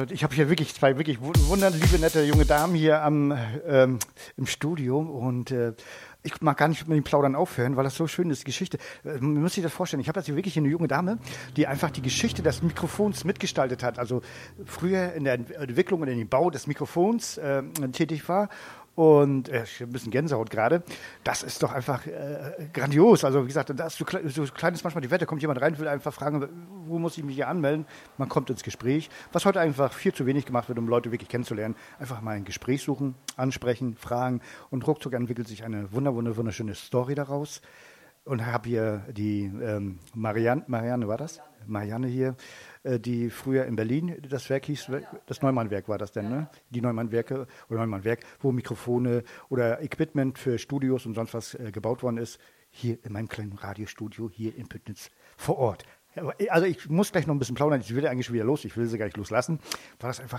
Ich habe hier wirklich zwei wirklich wunderliebe, nette junge Damen hier im Studio und ich mag gar nicht mit dem Plaudern aufhören, weil das so schön ist, die Geschichte. Man muss sich das vorstellen, ich habe jetzt hier wirklich eine junge Dame, die einfach die Geschichte des Mikrofons mitgestaltet hat, also früher in der Entwicklung und in dem Bau des Mikrofons tätig war. Und ich habe ein bisschen Gänsehaut gerade. Das ist doch einfach grandios. Also wie gesagt, da ist so klein ist manchmal die Wette, kommt jemand rein, will einfach fragen, wo muss ich mich hier anmelden? Man kommt ins Gespräch, was heute einfach viel zu wenig gemacht wird, um Leute wirklich kennenzulernen. Einfach mal ein Gespräch suchen, ansprechen, fragen und ruckzuck entwickelt sich eine wunderschöne Story daraus. Und habe hier die Marianne war das? Marianne hier, die früher in Berlin, das Werk hieß, das Neumann-Werk war das denn, ne? Die Neumann-Werke oder Neumann-Werk, wo Mikrofone oder Equipment für Studios und sonst was gebaut worden ist, hier in meinem kleinen Radiostudio hier in Püttnitz vor Ort. Also ich muss gleich noch ein bisschen plaudern, ich will eigentlich schon wieder los, ich will sie gar nicht loslassen, weil das einfach